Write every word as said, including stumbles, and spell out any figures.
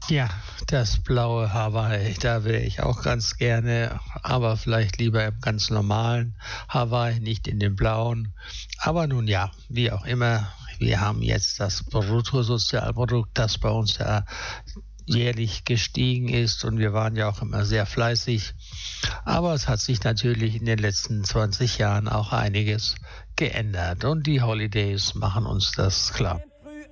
Ja, das blaue Hawaii, da wäre ich auch ganz gerne, aber vielleicht lieber im ganz normalen Hawaii, nicht in dem blauen. Aber nun ja, wie auch immer, wir haben jetzt das Bruttosozialprodukt, das bei uns ja jährlich gestiegen ist und wir waren ja auch immer sehr fleißig. Aber es hat sich natürlich in den letzten zwanzig Jahren auch einiges geändert und die Holidays machen uns das klar.